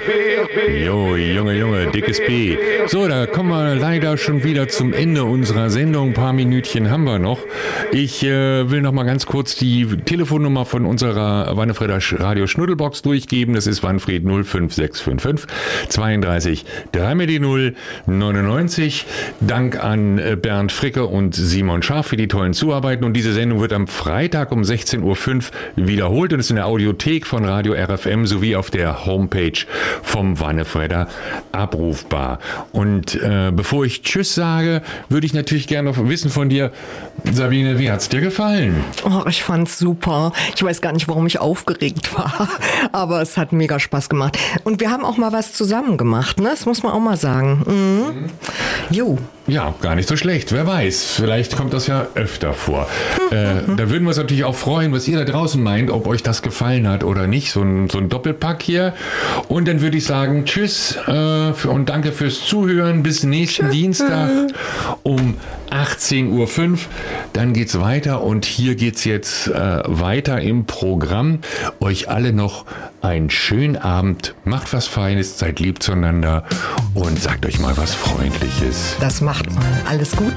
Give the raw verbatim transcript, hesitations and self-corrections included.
Jo, Junge, Junge, dickes B. So, da kommen wir leider schon wieder zum Ende unserer Sendung. Ein paar Minütchen haben wir noch. Ich äh, will noch mal ganz kurz die Telefonnummer von unserer Wannefreder Radio Schnuddelbox durchgeben. Das ist Wanfried null fünf sechs fünf fünf zweiunddreißig drei mit die null neunundneunzig. Dank an Bernd Fricke und Simon Scharf für die tollen Zuarbeiten. Und diese Sendung wird am Freitag um sechzehn Uhr fünf wiederholt und ist in der Audiothek von Radio R F M sowie auf der Homepage vom Wannefredder abrufbar. Und äh, bevor ich Tschüss sage, würde ich natürlich gerne noch wissen von dir, Sabine, wie hat's dir gefallen? Oh, ich fand's super. Ich weiß gar nicht, warum ich aufgeregt war, aber es hat mega Spaß gemacht. Und wir haben auch mal was zusammen gemacht, ne? Das muss man auch mal sagen. Mhm. Mhm. Jo. Ja, gar nicht so schlecht. Wer weiß, vielleicht kommt das ja öfter vor. äh, da würden wir uns natürlich auch freuen, was ihr da draußen meint, ob euch das gefallen hat oder nicht. So ein, so ein Doppelpack hier. Und dann würde ich sagen, tschüss äh, für, und danke fürs Zuhören. Bis nächsten Dienstag um achtzehn Uhr fünf. Dann geht's weiter und hier geht's jetzt äh, weiter im Programm. Euch alle noch einen schönen Abend. Macht was Feines, seid lieb zueinander und sagt euch mal was Freundliches. Das macht man. Alles Gute.